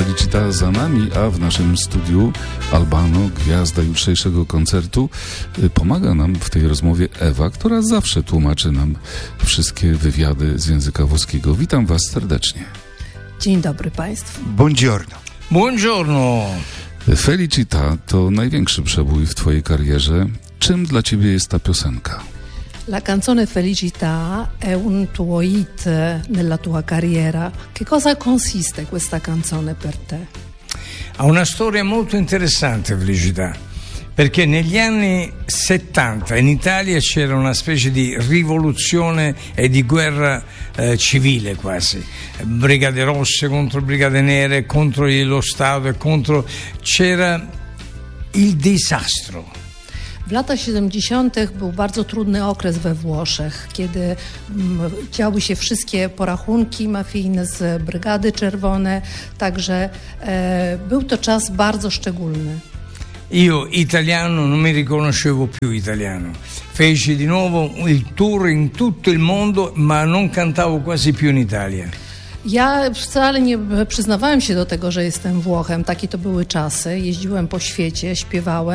Felicita za nami, a w naszym studiu Albano, gwiazda jutrzejszego koncertu. Pomaga nam w tej rozmowie Ewa, która zawsze tłumaczy nam wszystkie wywiady z języka włoskiego. Witam Was serdecznie. Dzień dobry Państwu. Buongiorno. Buongiorno. Felicita to największy przebój w Twojej karierze. Czym dla Ciebie jest ta piosenka? La canzone Felicità è un tuo hit nella tua carriera. Che cosa consiste questa canzone per te? Ha una storia molto interessante Felicità, perché negli anni 70 in Italia c'era una specie di rivoluzione e di guerra civile quasi. Brigate rosse contro brigate nere, contro lo Stato e contro... c'era il disastro. W latach 70. był bardzo trudny okres we Włoszech, kiedy działy się wszystkie porachunki mafijne z Brygady Czerwone, także był to czas bardzo szczególny. Io italiano non mi riconoscevo più italiano. Feci di nuovo il tour in tutto il mondo, ma non cantavo quasi più in Italia. Ja wcale nie przyznawałem się do tego, że jestem Włochem. Takie to były czasy. Jeździłem po świecie, śpiewałem.